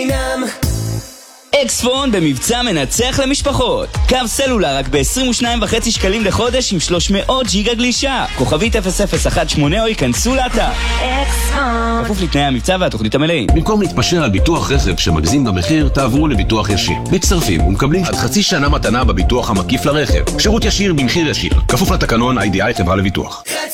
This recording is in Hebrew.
אקספון במבצע מנצח למשפחות. קו סלולר רק ב-22.5 שקלים לחודש עם 300 ג'יגה גלישה. כוכבית 0018 או ייכנסו לאתר. אקספון. כפוף לתנאי המבצע והתוכנית המלאים. במקום להתפשר על ביטוח רכב שמגזים במחיר, תעברו לביטוח ישיר. מצטרפים ומקבלים עד חצי שנה מתנה בביטוח המקיף לרכב. שירות ישיר במחיר ישיר. כפוף לתקנון IDI חברה לביטוח.